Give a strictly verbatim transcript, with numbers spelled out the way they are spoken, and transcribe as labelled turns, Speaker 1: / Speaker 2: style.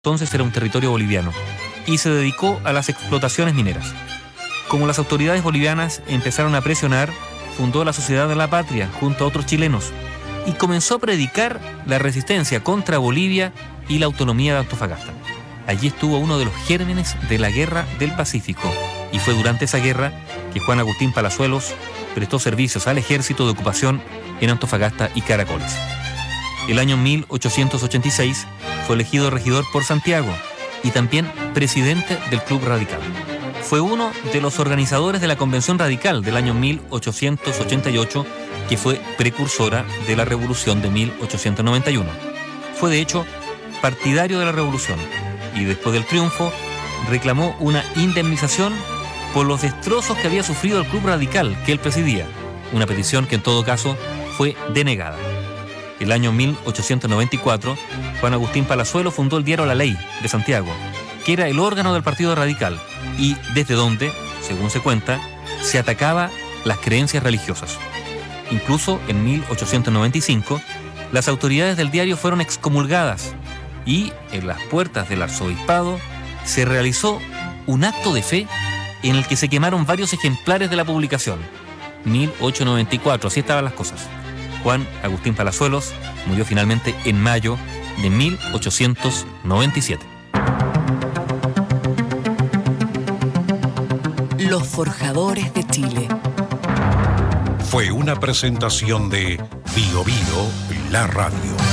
Speaker 1: entonces era un territorio boliviano, y se dedicó a las explotaciones mineras. Como las autoridades bolivianas empezaron a presionar, fundó la Sociedad de la Patria junto a otros chilenos y comenzó a predicar la resistencia contra Bolivia y la autonomía de Antofagasta. Allí estuvo uno de los gérmenes de la Guerra del Pacífico, y fue durante esa guerra que Juan Agustín Palazuelos prestó servicios al ejército de ocupación en Antofagasta y Caracoles. El año mil ochocientos ochenta y seis fue elegido regidor por Santiago y también presidente del Club Radical. Fue uno de los organizadores de la Convención Radical del año mil ochocientos ochenta y ocho, que fue precursora de la Revolución de mil ochocientos noventa y uno. Fue de hecho partidario de la Revolución y después del triunfo reclamó una indemnización por los destrozos que había sufrido el Club Radical que él presidía, una petición que en todo caso fue denegada. El año mil ochocientos noventa y cuatro, Juan Agustín Palazuelos fundó el diario La Ley de Santiago, que era el órgano del Partido Radical y desde donde, según se cuenta, se atacaba las creencias religiosas. Incluso en mil ochocientos noventa y cinco, las autoridades del diario fueron excomulgadas y en las puertas del arzobispado se realizó un acto de fe en el que se quemaron varios ejemplares de la publicación. mil ochocientos noventa y cuatro, así estaban las cosas. Juan Agustín Palazuelos murió finalmente en mayo de mil ochocientos noventa y siete.
Speaker 2: Los Forjadores de Chile.
Speaker 3: Fue una presentación de Bio Bio, la radio.